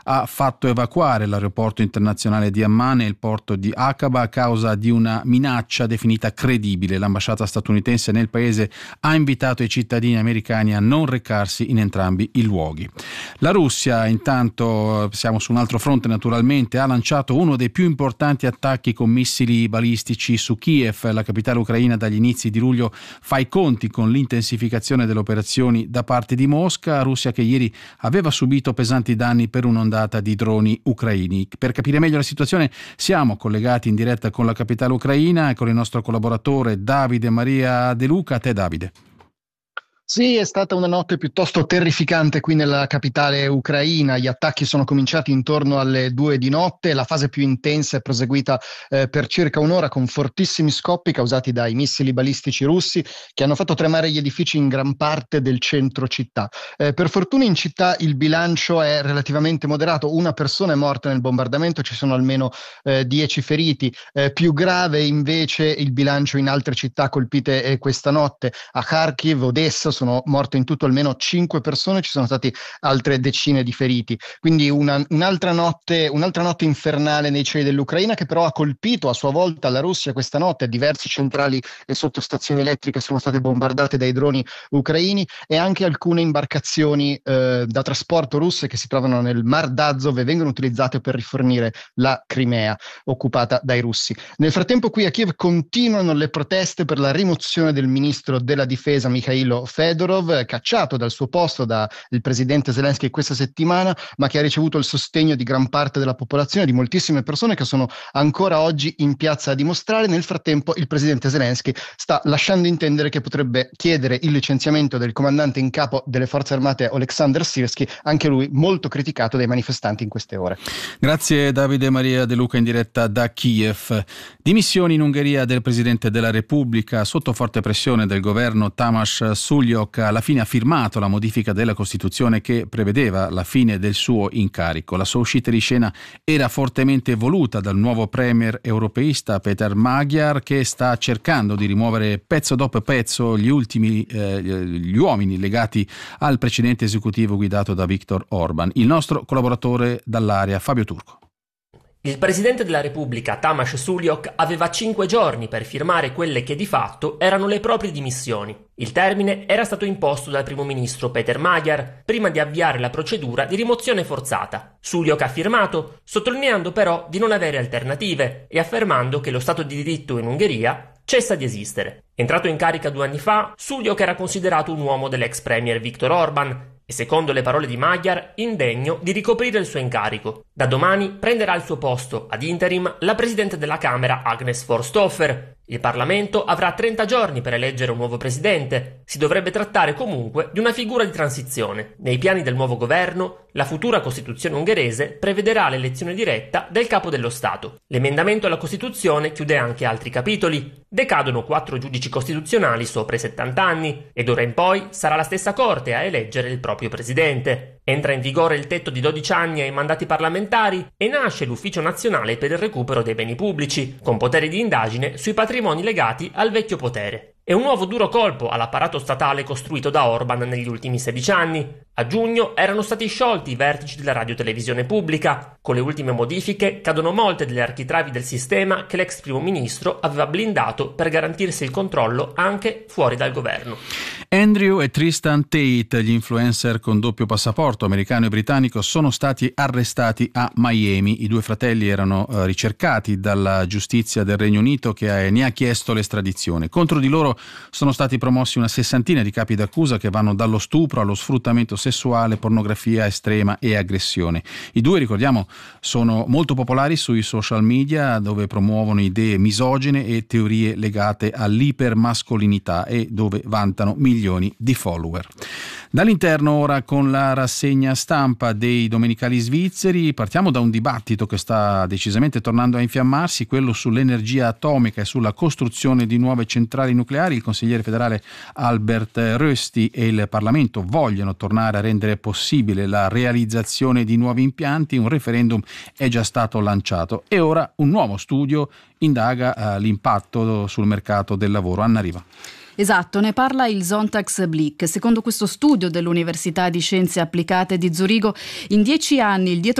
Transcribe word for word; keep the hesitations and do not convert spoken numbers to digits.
ha fatto evacuare l'aeroporto internazionale di Amman e il porto di Aqaba a causa di una minaccia definita credibile. L'ambasciata statunitense nel paese ha invitato i cittadini americani a non recarsi in entrambi i luoghi. La Russia, intanto, siamo su un altro fronte naturalmente, ha lanciato uno dei più importanti attacchi con missili balistici su Kiev, la capitale ucraina. Dagli inizi di luglio fa i conti con l'intensificazione delle operazioni da parte di Mosca, Russia che ieri aveva subito pesanti danni per un'ondata di droni ucraini. Per capire meglio la situazione siamo collegati in diretta con la capitale ucraina e con il nostro collaboratore Davide Maria De Luca. A te, Davide. Sì, è stata una notte piuttosto terrificante qui nella capitale ucraina. Gli attacchi sono cominciati intorno alle due di notte, la fase più intensa è proseguita eh, per circa un'ora con fortissimi scoppi causati dai missili balistici russi che hanno fatto tremare gli edifici in gran parte del centro città. Eh, per fortuna in città il bilancio è relativamente moderato, una persona è morta nel bombardamento, ci sono almeno eh, dieci feriti. Eh, più grave invece il bilancio in altre città colpite eh, questa notte. A Kharkiv, Odessa, sono morte in tutto almeno cinque persone, ci sono stati altre decine di feriti. Quindi una, un'altra notte, un'altra notte infernale nei cieli dell'Ucraina, che però ha colpito a sua volta la Russia questa notte. Diverse centrali e sottostazioni elettriche sono state bombardate dai droni ucraini e anche alcune imbarcazioni eh, da trasporto russe che si trovano nel Mar d'Azov e vengono utilizzate per rifornire la Crimea occupata dai russi. Nel frattempo qui a Kiev continuano le proteste per la rimozione del ministro della difesa Mikhailo Fedorov, cacciato dal suo posto dal presidente Zelensky questa settimana, ma che ha ricevuto il sostegno di gran parte della popolazione, di moltissime persone che sono ancora oggi in piazza a dimostrare. Nel frattempo il presidente Zelensky sta lasciando intendere che potrebbe chiedere il licenziamento del comandante in capo delle forze armate Oleksandr Syrskyi, anche lui molto criticato dai manifestanti in queste ore. Grazie Davide Maria De Luca in diretta da Kiev. Dimissioni in Ungheria del presidente della Repubblica. Sotto forte pressione del governo, Tamás Sullyok alla fine ha firmato la modifica della Costituzione che prevedeva la fine del suo incarico. La sua uscita di scena era fortemente voluta dal nuovo premier europeista Peter Magyar, che sta cercando di rimuovere pezzo dopo pezzo gli ultimi eh, gli uomini legati al precedente esecutivo guidato da Viktor Orban. Il nostro collaboratore dall'area Fabio Turco. Il presidente della Repubblica, Tamás Sullyok, aveva cinque giorni per firmare quelle che di fatto erano le proprie dimissioni. Il termine era stato imposto dal primo ministro Peter Magyar prima di avviare la procedura di rimozione forzata. Sullyok ha firmato, sottolineando però di non avere alternative e affermando che lo Stato di diritto in Ungheria cessa di esistere. Entrato in carica due anni fa, Sullyok era considerato un uomo dell'ex premier Viktor Orban e, secondo le parole di Magyar, indegno di ricoprire il suo incarico. Da domani prenderà il suo posto, ad interim, la presidente della Camera Agnes Forsthofer. Il Parlamento avrà trenta giorni per eleggere un nuovo presidente. Si dovrebbe trattare comunque di una figura di transizione. Nei piani del nuovo governo, la futura Costituzione ungherese prevederà l'elezione diretta del capo dello Stato. L'emendamento alla Costituzione chiude anche altri capitoli. Decadono quattro giudici costituzionali sopra i settanta anni e d'ora in poi sarà la stessa Corte a eleggere il proprio presidente. Entra in vigore il tetto di dodici anni ai mandati parlamentari e nasce l'Ufficio Nazionale per il Recupero dei Beni Pubblici, con poteri di indagine sui patrimoni legati al vecchio potere. È un nuovo duro colpo all'apparato statale costruito da Orban negli ultimi sedici anni. A giugno erano stati sciolti i vertici della radiotelevisione pubblica. Con le ultime modifiche cadono molte delle architravi del sistema che l'ex primo ministro aveva blindato per garantirsi il controllo anche fuori dal governo. Andrew e Tristan Tate, gli influencer con doppio passaporto americano e britannico, sono stati arrestati a Miami. I due fratelli erano eh, ricercati dalla giustizia del Regno Unito, che eh, ne ha chiesto l'estradizione. Contro di loro sono stati promossi una sessantina di capi d'accusa che vanno dallo stupro allo sfruttamento sessuale, pornografia estrema e aggressione. I due, ricordiamo, sono molto popolari sui social media, dove promuovono idee misogine e teorie legate all'ipermascolinità e dove vantano milioni di follower. Dall'interno ora con la rassegna stampa dei domenicali svizzeri. Partiamo da un dibattito che sta decisamente tornando a infiammarsi, quello sull'energia atomica e sulla costruzione di nuove centrali nucleari. Il consigliere federale Albert Rösti e il Parlamento vogliono tornare a rendere possibile la realizzazione di nuovi impianti. Un referendum è già stato lanciato e ora un nuovo studio indaga eh, l'impatto sul mercato del lavoro. Anna Riva. Esatto, ne parla il Sonntagsblick. Secondo questo studio dell'Università di Scienze Applicate di Zurigo, in dieci anni il dietro